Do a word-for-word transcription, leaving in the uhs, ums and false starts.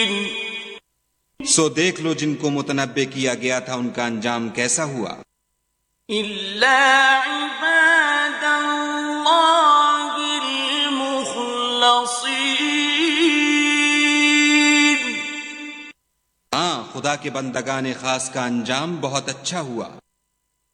सो देख लो जिनको मुतनब्बे किया गया था उनका अंजाम कैसा हुआ। इल्ला इबादल्लाहिल मुखलसीन, हाँ, खुदा के बंदगाने खास का अंजाम बहुत अच्छा हुआ।